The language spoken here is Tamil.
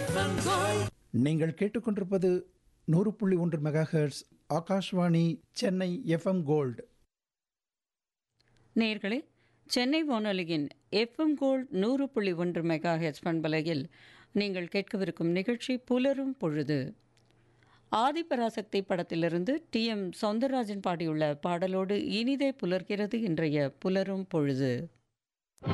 நீங்கள் கேட்டுக்கொண்டிருப்பது 100.1 megahertz Akashvani Chennai FM gold. நேயர்களே, சென்னை வானொலியின் எஃப்எம் கோல்ட் 100.1 மெகா ஹெர்ட்ஸ் பண்பலையில் நீங்கள் கேட்கவிருக்கும் நிகழ்ச்சி புலரும் பொழுது. ஆதிபராசக்தி படத்திலிருந்து டி.எம். சௌந்தரராஜன் பாடியுள்ள பாடலோடு இனிதே புலர்கிறது இன்றைய புலரும் பொழுது.